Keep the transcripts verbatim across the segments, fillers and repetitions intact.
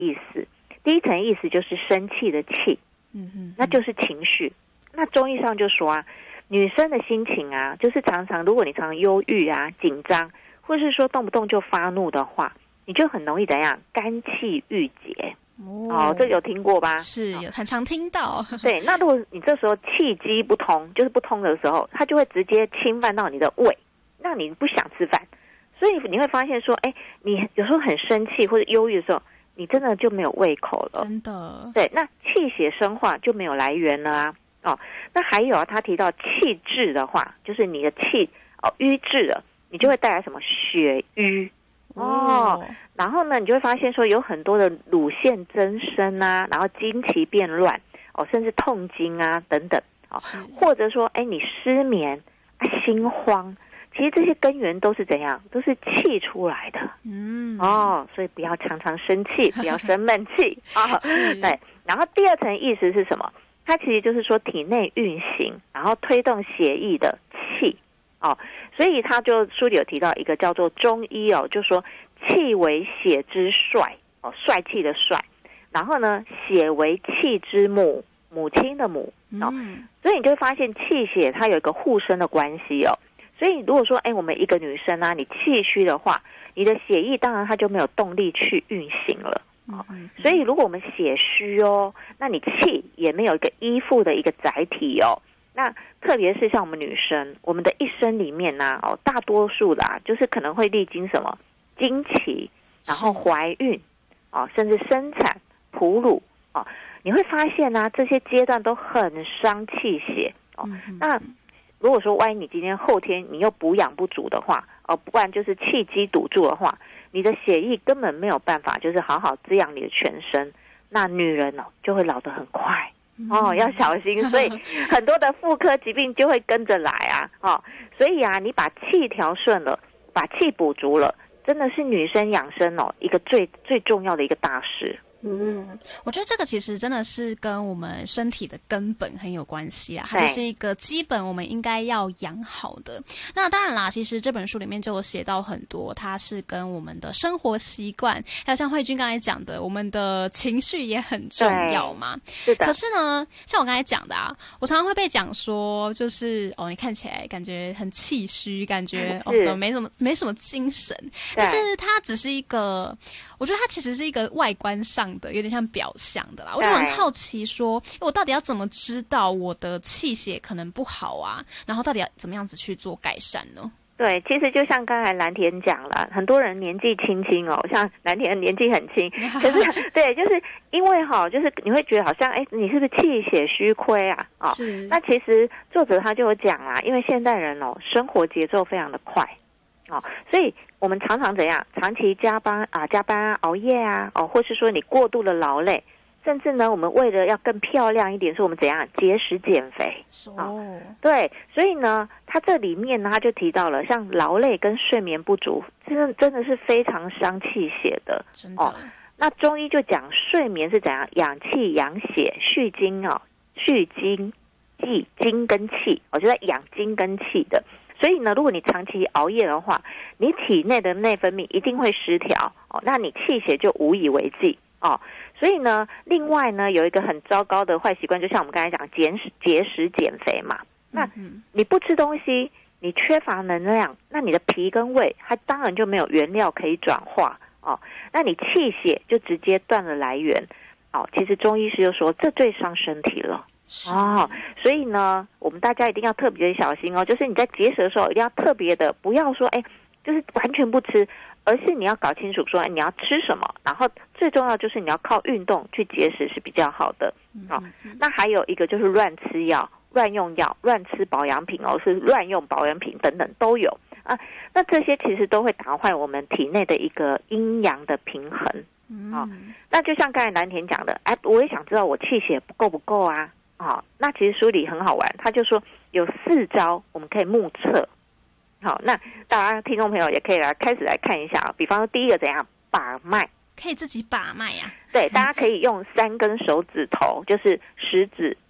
意思。第一层意思就是生气的气，嗯嗯，那就是情绪。那中医上就说啊，女生的心情啊，就是常常如果你常常忧郁啊、紧张，或是说动不动就发怒的话，你就很容易怎样？肝气郁结。哦, 哦，这个有听过吧？ 是，有很常听到。 对，那如果你这时候气机不通，就是不通的时候，它就会直接侵犯到你的胃，让你不想吃饭。所以你会发现说，哎，你有时候很生气或者忧郁的时候，你真的就没有胃口了。 真的。 对，那气血生化就没有来源了啊。哦，那还有啊，他提到气滞的话，就是你的气哦瘀滞了，你就会带来什么血瘀。哦，然后呢，你就会发现说有很多的乳腺增生啊，然后经期变乱哦，甚至痛经啊等等哦，或者说哎你失眠、啊、心慌，其实这些根源都是怎样？都是气出来的。嗯，哦，所以不要常常生气，不要生闷气啊。对，然后第二层意思是什么？它其实就是说体内运行，然后推动血液的气。哦，所以他就书里有提到一个叫做中医哦，就说气为血之帅哦，帅气的帅，然后呢，血为气之母，母亲的母哦，嗯、所以你就会发现气血它有一个互生的关系哦。所以如果说哎，我们一个女生啊，你气虚的话，你的血液当然它就没有动力去运行了。哦，所以如果我们血虚哦，那你气也没有一个依附的一个载体哦。那特别是像我们女生，我们的一生里面呢、啊，哦，大多数的啊，就是可能会历经什么经期，然后怀孕，哦，甚至生产、哺乳，哦，你会发现呢、啊，这些阶段都很伤气血哦。嗯、那如果说万一你今天后天你又补养不足的话，哦，不然就是气机堵住的话，你的血液根本没有办法，就是好好滋养你的全身，那女人哦就会老得很快。哦，要小心，所以很多的妇科疾病就会跟着来啊！哦，所以啊，你把气调顺了，把气补足了，真的是女生养生哦一个最最重要的一个大事。 嗯，我觉得这个其实真的是跟我们身体的根本很有关系啊，它就是一个基本我们应该要养好的。那当然啦，其实这本书里面就有写到很多，它是跟我们的生活习惯，还有像慧君刚才讲的，我们的情绪也很重要嘛。 是的。 可是呢，像我刚才讲的啊，我常常会被讲说，就是哦，你看起来感觉很气虚，感觉哦怎么没什么没什么精神，但是它只是一个，我觉得它其实是一个外观上的有点像表象的啦，我就很好奇说我到底要怎么知道我的气血可能不好啊，然后到底要怎么样子去做改善呢？ 对，其实就像刚才蓝田讲了，很多人年纪轻轻哦，像蓝田年纪很轻，可是对，就是因为哈、哦，就是你会觉得好像哎，你是不是气血虚亏啊？哦，是。那其实作者他就有讲啦，因为现代人哦，生活节奏非常的快。哦，所以我们常常怎样？长期加班啊，加班啊，熬夜啊，哦，或是说你过度的劳累，甚至呢，我们为了要更漂亮一点，是我们怎样节食减肥？哦，对，所以呢，他这里面呢，他就提到了，像劳累跟睡眠不足，真的真的是非常伤气血的。 真的。哦， 那中医就讲睡眠是怎样养气养血蓄精哦，蓄精济精跟气，我就在养精跟气的。所以呢，如果你长期熬夜的话，你体内的内分泌一定会失调哦，那你气血就无以为继哦。所以呢，另外呢，有一个很糟糕的坏习惯，就像我们刚才讲节食节食减肥嘛。那你不吃东西，你缺乏能量，那你的脾跟胃它当然就没有原料可以转化哦，那你气血就直接断了来源哦。其实中医师就说，这最伤身体了。哦，所以呢，我们大家一定要特别的小心哦。就是你在节食的时候，一定要特别的，不要说哎，就是完全不吃，而是你要搞清楚说，哎，你要吃什么，然后最重要就是你要靠运动去节食是比较好的。好、哦，那还有一个就是乱吃药、乱用药、乱吃保养品哦，是乱用保养品等等都有啊。那这些其实都会打坏我们体内的一个阴阳的平衡。哦，那就像刚才蓝田讲的，哎，我也想知道我气血够不够啊。好、哦，那其实书里很好玩，他就说有四招我们可以目测。好，那大家听众朋友也可以来开始来看一下啊。比方说第一个怎样把脉， 可以自己把脉呀、啊。 对，大家可以用三根手指头，就是食指、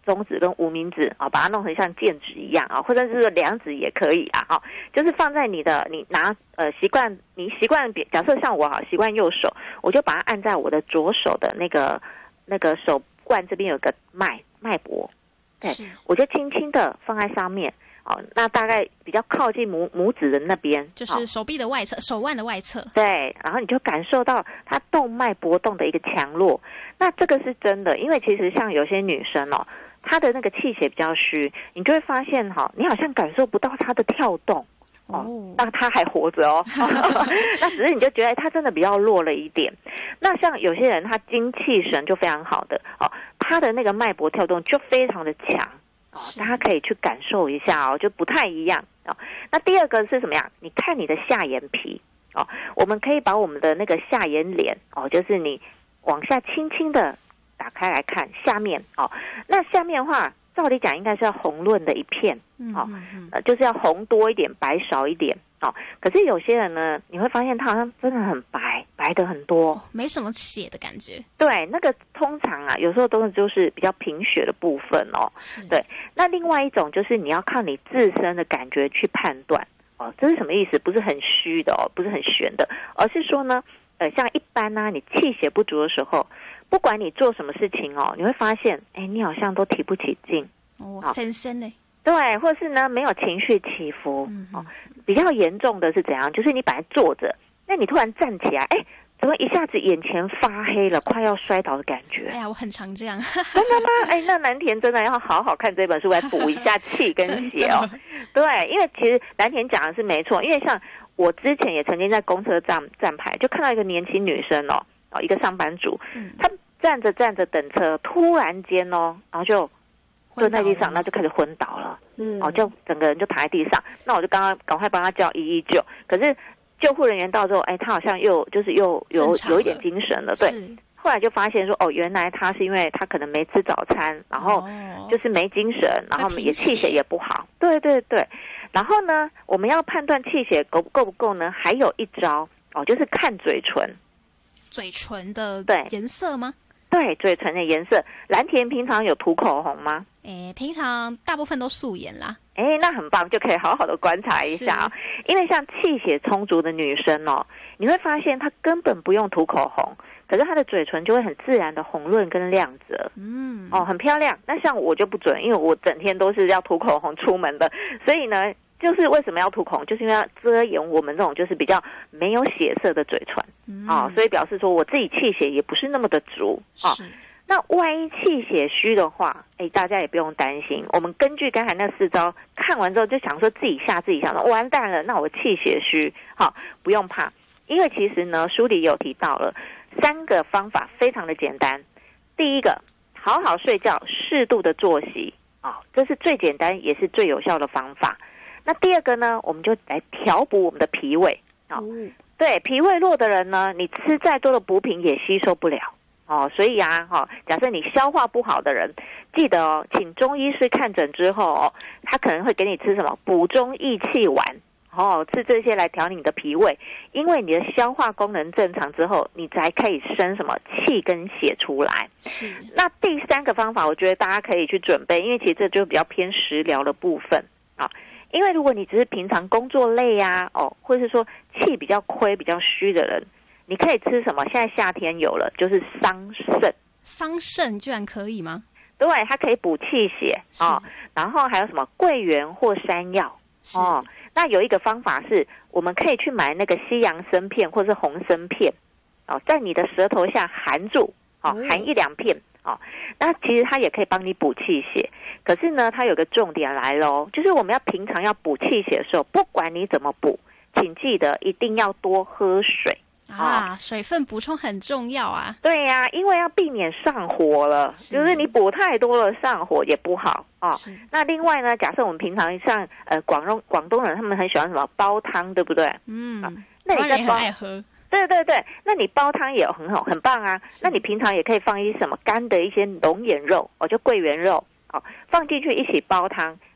中指跟无名指啊，把它弄成像剑指一样啊，或者是两指也可以啊，哈，就是放在你的你拿呃习惯你习惯，假设像我哈习惯右手，我就把它按在我的左手的那个那个手腕这边有个脉脉搏，对，我就轻轻的放在上面。哦，那大概比较靠近拇拇指的那边， 就是手臂的外侧，手腕的外侧。 对，然后你就感受到它动脉搏动的一个强弱。那这个是真的，因为其实像有些女生哦，她的那个气血比较虚，你就会发现哈、哦，你好像感受不到她的跳动哦，那她还活着哦。那只是你就觉得她真的比较弱了一点。那像有些人她精气神就非常好的哦，她的那个脉搏跳动就非常的强。哦，大家可以去感受一下哦，就不太一样哦。那第二个是什么样？你看你的下眼皮哦，我们可以把我们的那个下眼睑哦，就是你往下轻轻的打开来看下面哦。那下面的话，照理讲应该是要红润的一片哦，呃，就是要红多一点，白少一点哦。可是有些人呢，你会发现他好像真的很白，白的很多， 哦，没什么血的感觉。 对，那个通常啊，有时候都是就是比较贫血的部分哦。对，那另外一种就是你要靠你自身的感觉去判断哦，这是什么意思？不是很虚的哦，不是很玄的，而是说呢，呃，像一般呢、啊，你气血不足的时候，不管你做什么事情哦，你会发现，哎，你好像都提不起劲哦，深深呢。 对，或是呢没有情绪起伏、嗯、哦。比较严重的是怎样？就是你本来坐着，那你突然站起来，哎，怎么一下子眼前发黑了，快要摔倒的感觉？ 哎呀，我很常这样。 真的吗？哎，那南田真的要好好看这本书来补一下气跟血哦。对，因为其实南田讲的是没错，因为像我之前也曾经在公车站站牌，就看到一个年轻女生哦，哦，一个上班族，嗯、她站着站着等车，突然间哦，然后就蹲在地上，那就开始昏倒了。嗯，哦，就整个人就躺在地上。那我就刚刚赶快帮他叫一一九，可是救护人员到之后，哎，他好像又就是又有有一点精神了，对。后来就发现说，哦，原来他是因为他可能没吃早餐，然后就是没精神，然后也气血也不好。对对对。然后呢，我们要判断气血够够不够呢？还有一招哦，就是看嘴唇。 嘴唇的对颜色吗？ 对，嘴唇的颜色。蓝田平常有涂口红吗？ 诶，平常大部分都素颜啦。 诶，那很棒，就可以好好的观察一下啊。因为像气血充足的女生哦，你会发现她根本不用涂口红，可是她的嘴唇就会很自然的红润跟亮泽。嗯，哦，很漂亮。那像我就不准，因为我整天都是要涂口红出门的，所以呢，就是为什么要涂口红，就是因为要遮掩我们这种就是比较没有血色的嘴唇。嗯，哦，所以表示说我自己气血也不是那么的足啊。哦，那万一气血虚的话，哎，大家也不用担心。我们根据刚才那四招看完之后，就想说自己吓自己，想说完蛋了，那我气血虚，好，不用怕，因为其实呢，书里有提到了三个方法，非常的简单。第一个，好好睡觉，适度的作息，哦，这是最简单也是最有效的方法。那第二个呢，我们就来调补我们的脾胃，哦，嗯，对，脾胃弱的人呢，你吃再多的补品也吸收不了。哦，所以啊，哈，哦，假设你消化不好的人，记得哦，请中医师看诊之后哦，他可能会给你吃什么补中益气丸，哦，吃这些来调你的脾胃，因为你的消化功能正常之后，你才可以生什么气跟血出来。是。那第三个方法，我觉得大家可以去准备，因为其实这就比较偏食疗的部分啊。因为如果你只是平常工作累呀，啊，哦，或者是说气比较亏、比较虚的人。你可以吃什么？现在夏天有了，就是桑葚。 桑葚居然可以吗？ 对，它可以补气血哦。然后还有什么桂圆或山药哦。那有一个方法是，我们可以去买那个西洋参片或是红参片哦，在你的舌头下含住哦，含一两片哦。那其实它也可以帮你补气血。可是呢，它有个重点来咯，就是我们要平常要补气血的时候，不管你怎么补，请记得一定要多喝水。 啊，水分补充很重要啊。 对呀，啊，因为要避免上火了，是就是你补太多了，上火也不好哦。那另外呢，假设我们平常像呃广东广东人，他们很喜欢什么煲汤，对不对？嗯，啊，那你在煲， 爱喝。 对对对，那你煲汤也很好，很棒啊。那你平常也可以放一些什么干的一些龙眼肉哦，就桂圆肉哦，放进去一起煲汤。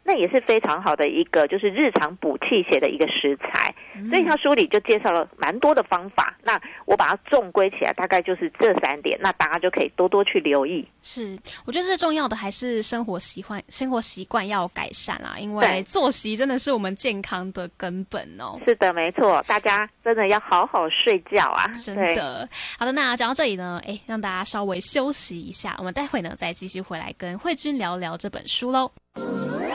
那也是非常好的一个就是日常补气血的一个食材。嗯、所以他书里就介绍了蛮多的方法，那我把它纵归起来，大概就是这三点，那大家就可以多多去留意。 是，我觉得最重要的还是生活习惯，生活习惯要改善啦，因为作息真的是我们健康的根本哦。 是的，没错，大家真的要好好睡觉啊！ 真的。好的，那讲到这里呢，哎，让大家稍微休息一下，我们待会呢再继续回来跟慧君聊聊这本书喽。